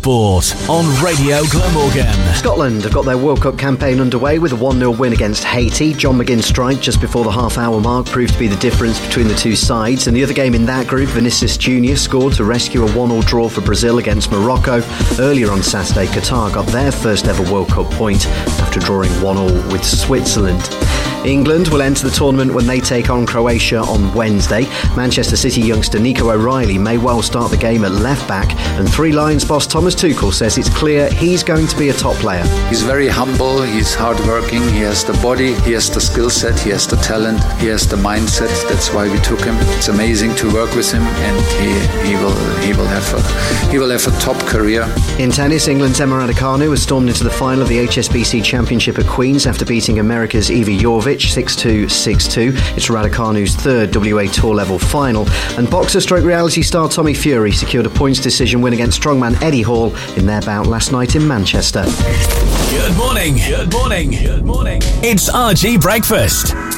Sport on Radio Glamorgan. Scotland have got their World Cup campaign underway with a 1-0 win against Haiti. John McGinn's strike just before the half-hour mark proved to be the difference between the two sides. In the other game in that group, Vinicius Jr. scored to rescue a 1-1 draw for Brazil against Morocco. Earlier on Saturday, Qatar got their first ever World Cup point after drawing 1-1 with Switzerland. England will enter the tournament when they take on Croatia on Wednesday. Manchester City youngster Nico O'Reilly may well start the game at left-back, and Three Lions boss Thomas Tuchel says it's clear he's going to be a top player. He's very humble, he's hard-working, he has the body, he has the skill set, he has the talent, he has the mindset. That's why we took him. It's amazing to work with him, and he will have a top career. In tennis, England's Emma Raducanu has stormed into the final of the HSBC Championship at Queen's after beating America's Evie Jorvich 6-2, 6-2. It's Raducanu's third WA Tour level final. And boxer-stroke-reality star Tommy Fury secured a points decision win against strongman Eddie Hall in their bout last night in Manchester. Good morning. It's RG Breakfast.